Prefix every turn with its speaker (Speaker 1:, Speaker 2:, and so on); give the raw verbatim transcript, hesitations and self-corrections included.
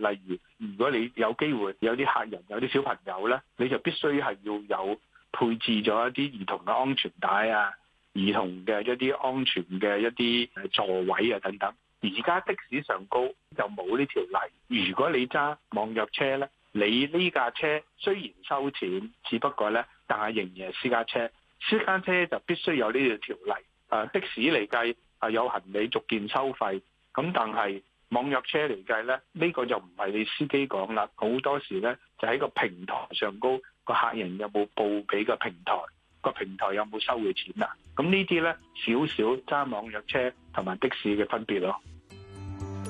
Speaker 1: 例如如果你有機會有啲客人有啲小朋友咧，你就必須係要有配置咗一啲兒童嘅安全帶啊、兒童嘅一啲安全嘅一啲誒座位啊等等。而家的士上高就冇呢條例。如果你揸網約車咧，你呢架車雖然收錢，只不過咧，但係仍然係私家車。私家車就必須有呢條條例。誒的士嚟計係有行李逐件收費，咁但係網約車嚟計咧，呢個就唔係你司機講啦。好多時咧就喺個平台上高，個客人有冇報俾個平台，個平台有冇收佢錢啊？咁呢啲咧少少揸網約車同埋的士嘅分別咯。